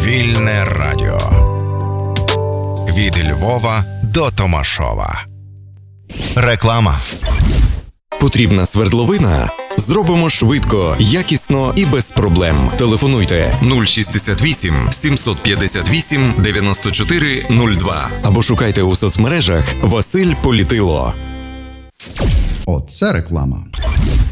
Вільне радіо. Від Львова до Томашова. Реклама. Потрібна свердловина? Зробимо швидко, якісно і без проблем. Телефонуйте 068 758 94 02 або шукайте у соцмережах Василь Політило. Оце реклама.